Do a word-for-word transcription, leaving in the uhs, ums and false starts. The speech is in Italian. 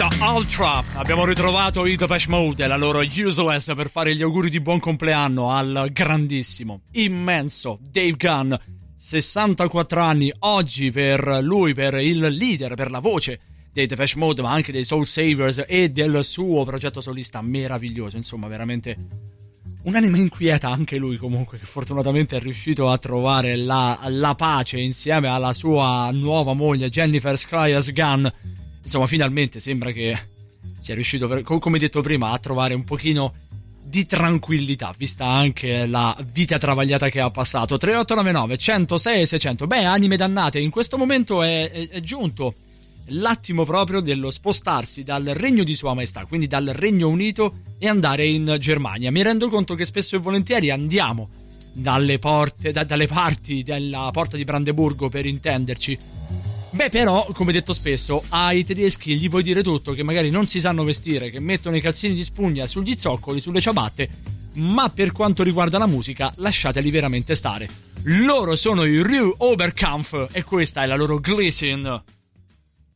Da Ultra abbiamo ritrovato i Depeche Mode e la loro Useless per fare gli auguri di buon compleanno al grandissimo, immenso Dave Gunn. Sessantaquattro anni oggi per lui, per il leader, per la voce dei Depeche Mode, ma anche dei Soul Savers e del suo progetto solista meraviglioso. Insomma, veramente un'anima inquieta anche lui, comunque, che fortunatamente è riuscito a trovare la, la pace insieme alla sua nuova moglie Jennifer Scrias Gunn. Insomma, finalmente sembra che sia riuscito, per, come detto prima, a trovare un pochino di tranquillità, vista anche la vita travagliata che ha passato. Tre otto nove nove uno zero sei seicento. Beh, anime dannate, in questo momento è, è, è giunto l'attimo proprio dello spostarsi dal regno di Sua Maestà, quindi dal Regno Unito, e andare in Germania. Mi rendo conto che spesso e volentieri andiamo dalle porte, da, dalle parti della porta di Brandeburgo, per intenderci. Beh, però, come detto spesso, ai tedeschi gli puoi dire tutto, che magari non si sanno vestire, che mettono i calzini di spugna sugli zoccoli, sulle ciabatte, ma per quanto riguarda la musica lasciateli veramente stare. Loro sono i Rue Oberkampf e questa è la loro Glycine.